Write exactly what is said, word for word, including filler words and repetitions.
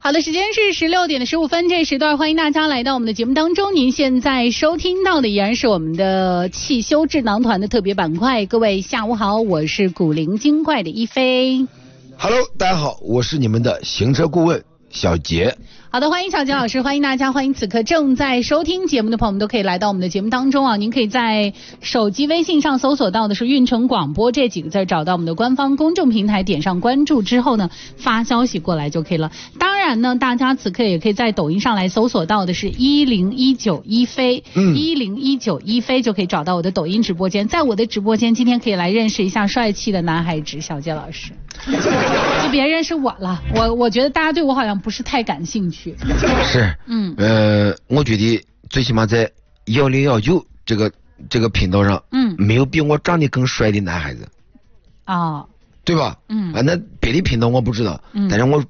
好的，时间是十六点的十五分，这时段欢迎大家来到我们的节目当中。您现在收听到的依然是我们的汽修智囊团的特别板块。各位下午好，我是古灵精怪的一飞。 Hello， 大家好，我是你们的行车顾问小杰。 好的，欢迎小杰老师，欢迎大家，欢迎此刻正在收听节目的朋友们都可以来到我们的节目当中啊。您可以在手机微信上搜索到的是运城广播这几个字，找到我们的官方公众平台，点上关注之后呢，发消息过来就可以了。当然呢，大家此刻也可以在抖音上来搜索到的是一零一九一飞，一零一九一飞就可以找到我的抖音直播间。在我的直播间，今天可以来认识一下帅气的男孩子小杰老师，就别认识我了，我我觉得大家对我好像不是太感兴趣。 是，嗯，呃，我觉得最起码在幺零幺九这个这个频道上，嗯，没有比我长得更帅的男孩子， 啊、哦， 对吧？嗯，啊，那别的频道我不知道，嗯，但是我